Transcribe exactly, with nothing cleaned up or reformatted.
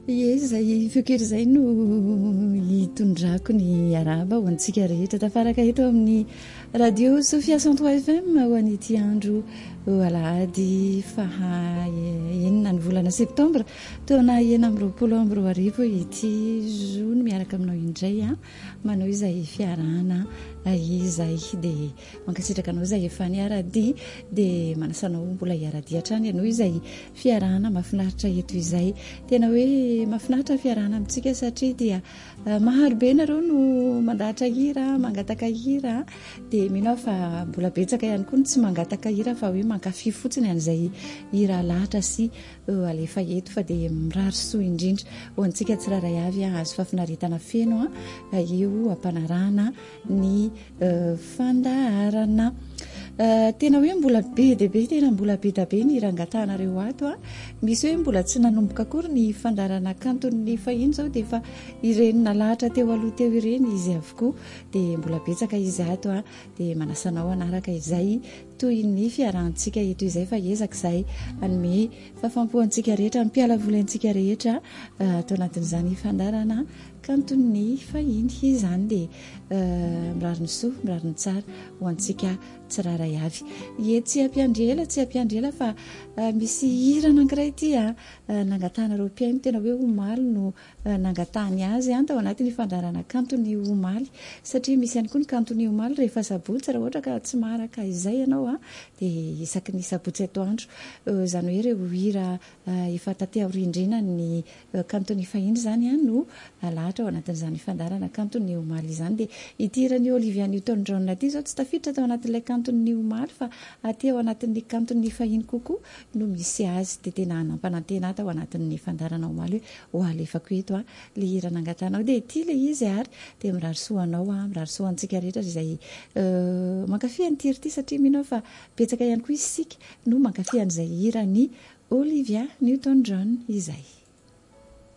Ie zay feokery zay no hitondrako ny araba ho antsika rehetra tafaraka eto amin'ny radio Sofia cent trois F M ho an'ity andro alahady faha enina ny volana septambra taona enina amby roapolo amby roa arivo ity zony miaraka aminao indray a manao izay fiarahana izay dia mankasitraka anao izay efa niarady dia manasanao mbola hiarady hatrany ianao izay fiarahana mahafinaritra eto izay tena hoe mahafinaritra fiarahana amintsika satria dia maharobe nareo no mandahatra hira mangataka hira dia mino fa mbola betsaka ihany koa tsy mangataka hira fa hoe mankafy fotsiny an'izay hira lahatra sy alefa eto fa dia mirary soa indrindra ho antsika tsiraray avy azo fafinaretana feno a eo ampanarahana ny fandaharana Uh, tena hoe mbola be dia be tena mbola be da be ny rangatanareo ato a misy hoe mbola tsy nanomboka akory ny fandarana kanton'ny fahiny zao dia efa ireny nalahatra teo aloha teo ireny izy avokoa dia mbola betsaka izy ato a dia manasanao anaraka izay toy ny fiarahantsika eto izay fa ezaka izay anome fafampohantsika rehetra mpialavolantsika rehetra uh, atao anatin'izany fandarana kanton'ny fahiny izany dia uh, mirariny soa mirariny tsara ho antsika tsiraray avy ie tsy ampiandrela tsy ampiandrela fa uh, misy hira nankiray ity a uh, nangatanareo mpiaino tena hoe omaly no uh, nangatany azy a tao anatin'ny fandarana kanton'ny omaly satria misy ihany koa ny kanton'ny omaly rehefa sabotsy raha ohatra ka tsy maharaka izay ianao a dia isaky ny sabotsy atoandro uh, izany hoe ireo hira uh, efa taty aorindrina ny uh, kanton'ny fahiny zany a no uh, lahatra ao anatin'izany fandarana kanton'ny omaly izany dia ity hirany Olivia Newton-John ity zao tsy tafiditra tao anatin'ilay kanton'ny omaly fa aty ao anatin'ny kanton'ny fahiny kokoa no misy azy dia tena nampanantena tao anatin'ny fandarana omaly hoe ho alefako eto a le hira nangatanao dia ity le izy ary dia mirary soanao a mirary soantsika rehetra izay uh, mankafy an'ity hira ity satria minao fa betsaka ihany koa isika no mankafy an'izay hira ny Olivia Newton-John izay.